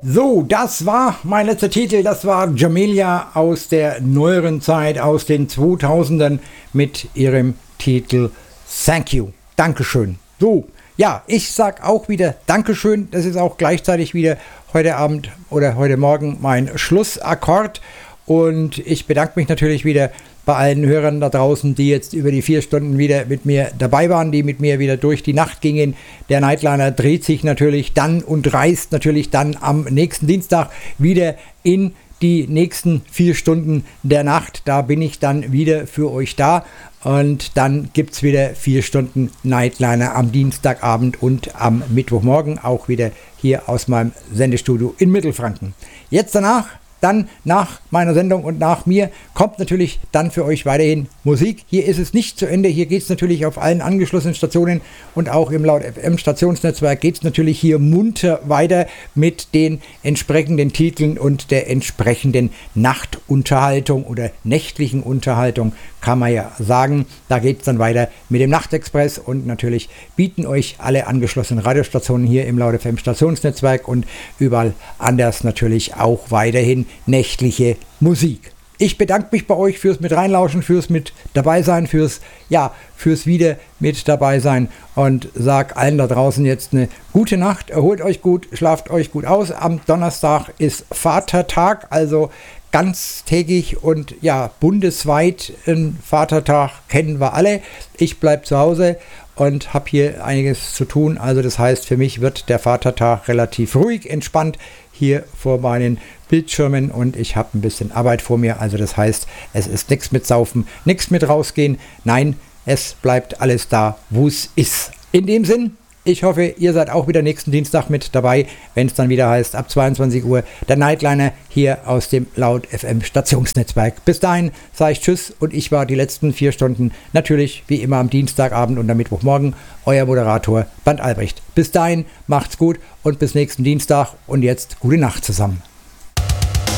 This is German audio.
So, das war mein letzter Titel. Das war Jamelia aus der neueren Zeit, aus den 2000ern mit ihrem Titel Thank You. Dankeschön. So, ja, ich sag auch wieder Dankeschön. Das ist auch gleichzeitig wieder heute Abend oder heute Morgen mein Schlussakkord. Und ich bedanke mich natürlich wieder bei allen Hörern da draußen, die jetzt über die 4 Stunden wieder mit mir dabei waren, die mit mir wieder durch die Nacht gingen. Der Nightliner dreht sich natürlich dann und reist natürlich dann am nächsten Dienstag wieder in die nächsten 4 Stunden der Nacht. Da bin ich dann wieder für euch da. Und dann gibt es wieder 4 Stunden Nightliner am Dienstagabend und am Mittwochmorgen auch wieder hier aus meinem Sendestudio in Mittelfranken. Jetzt danach, dann nach meiner Sendung und nach mir, kommt natürlich dann für euch weiterhin Musik. Hier ist es nicht zu Ende. Hier geht es natürlich auf allen angeschlossenen Stationen und auch im Laut FM Stationsnetzwerk geht es natürlich hier munter weiter mit den entsprechenden Titeln und der entsprechenden Nachtunterhaltung oder nächtlichen Unterhaltung, kann man ja sagen. Da geht es dann weiter mit dem Nachtexpress und natürlich bieten euch alle angeschlossenen Radiostationen hier im Laut FM Stationsnetzwerk und überall anders natürlich auch weiterhin nächtliche Musik. Ich bedanke mich bei euch fürs mit reinlauschen, fürs mit dabei sein, fürs wieder mit dabei sein und sag allen da draußen jetzt eine gute Nacht, erholt euch gut, schlaft euch gut aus. Am Donnerstag ist Vatertag, also ganztägig und ja, bundesweit ein Vatertag kennen wir alle. Ich bleibe zu Hause und habe hier einiges zu tun. Also das heißt, für mich wird der Vatertag relativ ruhig, entspannt hier vor meinen Bildschirmen und ich habe ein bisschen Arbeit vor mir. Also das heißt, es ist nichts mit Saufen, nichts mit rausgehen. Nein, es bleibt alles da, wo es ist. In dem Sinn, ich hoffe, ihr seid auch wieder nächsten Dienstag mit dabei, wenn es dann wieder heißt, ab 22 Uhr der Nightliner hier aus dem Laut FM Stationsnetzwerk. Bis dahin sage ich Tschüss und ich war die letzten 4 Stunden natürlich wie immer am Dienstagabend und am Mittwochmorgen euer Moderator Bernd Albrecht. Bis dahin, macht's gut und bis nächsten Dienstag und jetzt gute Nacht zusammen.